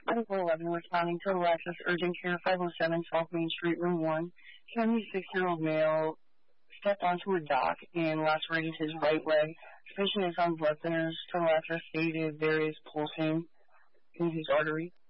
Article 11, responding total access urgent care 507 South Main Street, room 1. 76-year-old male stepped onto a dock and lacerated his right leg. The patient is on blood thinners. Total access stated there is pulsing in his artery.